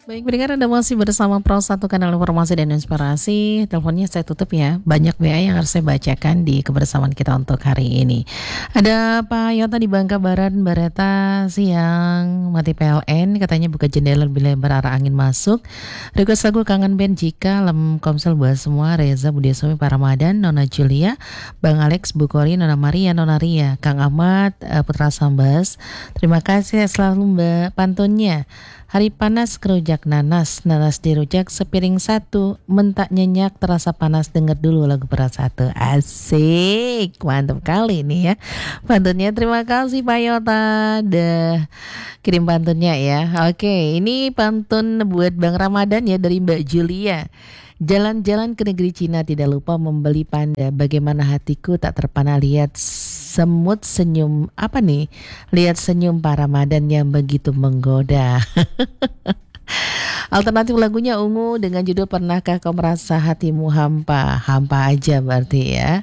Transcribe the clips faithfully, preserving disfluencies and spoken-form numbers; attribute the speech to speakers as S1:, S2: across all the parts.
S1: Baik, pendengar Anda masih bersama Pro satu Kanal Informasi dan Inspirasi. Teleponnya saya tutup ya. Banyak W A yang harus saya bacakan di kebersamaan kita untuk hari ini. Ada Pak Yota di Bangka Barat, Mbak Reta siang mati P L N, katanya buka jendela lebih lebar arah angin masuk. Request lagu Kangen Band Jika, Lem Komsel buat semua, Reza Budi Sumi, Pak Ramadan, Nona Julia, Bang Alex, Bu Kori, Nona Maria, Nona Ria, Kang Ahmad, eh, Putra Sambas. Terima kasih selalu Mbak pantunnya. Hari panas kerujak nanas, nanas dirujak sepiring satu, mentak nyenyak terasa panas, denger dulu lagu Pro satu. Asik, mantap kali nih ya pantunnya. Terima kasih Pak Yota, dah kirim pantunnya ya. Oke, ini pantun buat Bang Ramadan ya dari Mbak Julia. Jalan-jalan ke negeri Cina, tidak lupa membeli panda. Bagaimana hatiku tak terpana lihat semut senyum. Apa nih? Lihat senyum Pak Ramadan yang begitu menggoda. Alternatif lagunya Ungu dengan judul Pernahkah Kau Merasa Hatimu Hampa. Hampa aja berarti ya.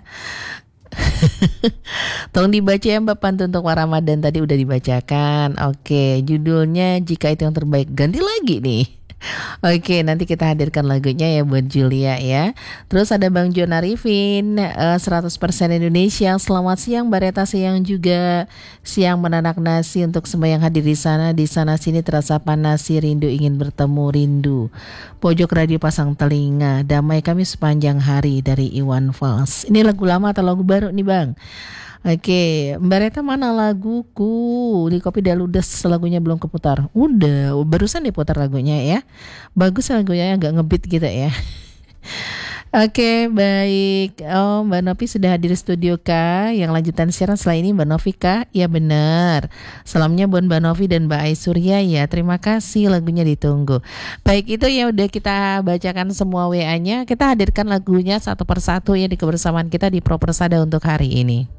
S1: Tolong dibaca ya Mbak pantun untuk Pak Ramadan, tadi udah dibacakan. Oke, judulnya Jika Itu Yang Terbaik. Ganti lagi nih. Oke, nanti kita hadirkan lagunya ya buat Julia ya. Terus ada Bang Jon Arifin, uh, seratus persen Indonesia. Selamat siang Mbak Reta, siang juga. Siang menanak nasi untuk semua yang hadir di sana. Di sana sini terasa panas, si rindu ingin bertemu rindu. Pojok radio pasang telinga, damai kami sepanjang hari, dari Iwan Fals. Ini lagu lama atau lagu baru nih Bang? Oke, Mbak Reta mana laguku? Di Kopi Daludes lagunya belum keputar. Udah, barusan diputar lagunya ya. Bagus lagunya, agak ngebeat gitu ya. Oke, baik. Oh, Mbak Novi sudah hadir di studio kah? Yang lanjutan siaran setelah ini Mbak Novi kah? Ya benar. Salamnya buat Mbak Novi dan Mbak Aisurya ya. Terima kasih, lagunya ditunggu. Baik, itu ya udah kita bacakan semua W A-nya. Kita hadirkan lagunya satu persatu ya di kebersamaan kita di Pro Persada untuk hari ini.